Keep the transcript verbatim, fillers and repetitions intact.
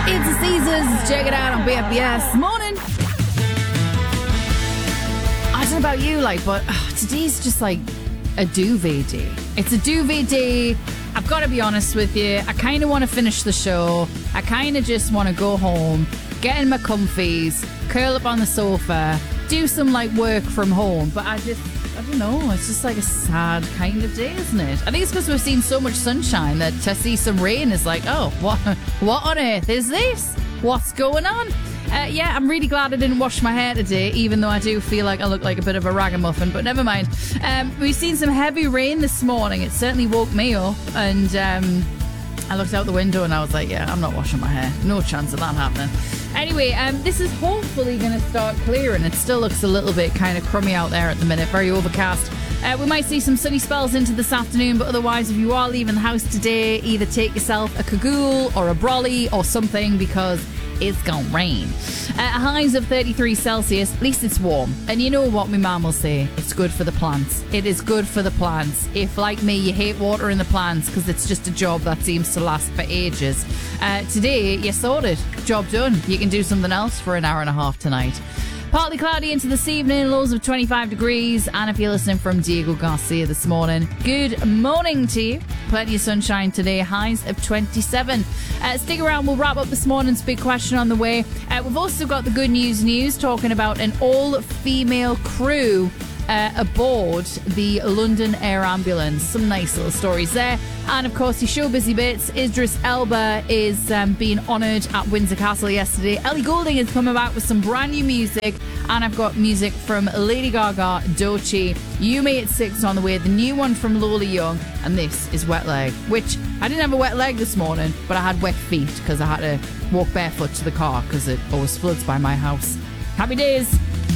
It's the Caesars. Check it out on B F B S. Morning. I don't know about you, like, but oh, today's just like a duvet day. It's a duvet day. I've got to be honest with you. I kind of want to finish the show. I kind of just want to go home, get in my comfies, curl up on the sofa, do some like work from home. But I just, I don't know. It's just like a sad kind of day, isn't it? I think it's because we've seen so much sunshine that to see some rain is like, oh, what, what on earth is this? What's going on? Uh, yeah, I'm really glad I didn't wash my hair today, even though I do feel like I look like a bit of a ragamuffin, but never mind. Um, we've seen some heavy rain this morning. It certainly woke me up, and um, I looked out the window and I was like, yeah, I'm not washing my hair. No chance of that happening. Anyway, um, this is hopefully going to start clearing. It still looks a little bit kind of crummy out there at the minute, very overcast. Uh, we might see some sunny spells into this afternoon, but otherwise, if you are leaving the house today, either take yourself a cagoule or a brolly or something, because it's gonna rain. Uh, highs of thirty-three Celsius. At least it's warm. And you know what my mum will say? It's good for the plants. It is good for the plants. If, like me, you hate watering the plants because it's just a job that seems to last for ages, uh, today you're sorted. Job done. You can do something else for an hour and a half tonight. Partly cloudy into this evening, lows of twenty-five degrees. And if you're listening from Diego Garcia this morning, good morning to you. Plenty of sunshine today, highs of twenty-seven. Uh, stick around, we'll wrap up this morning's big question on the way. Uh, we've also got the good news news talking about an all-female crew uh, aboard the London Air Ambulance. Some nice little stories there. And of course, your show busy bits. Idris Elba is um, being honoured at Windsor Castle yesterday. Ellie Goulding has come about with some brand new music. And I've got music from Lady Gaga, Doechii, You May at Six on the way, the new one from Lola Young, and this is Wet Leg, which I didn't have a wet leg this morning, but I had wet feet because I had to walk barefoot to the car because it always floods by my house. Happy days.